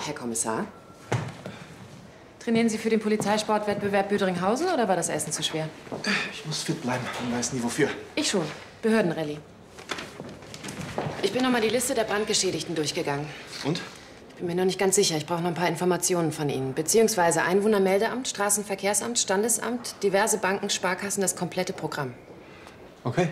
Herr Kommissar. Trainieren Sie für den Polizeisportwettbewerb Böderinghausen oder war das Essen zu schwer? Ich muss fit bleiben und weiß nie wofür. Ich schon. Behördenrallye. Ich bin noch mal die Liste der Brandgeschädigten durchgegangen. Und? Ich bin mir noch nicht ganz sicher. Ich brauche noch ein paar Informationen von Ihnen. Beziehungsweise Einwohnermeldeamt, Straßenverkehrsamt, Standesamt, diverse Banken, Sparkassen, das komplette Programm. Okay.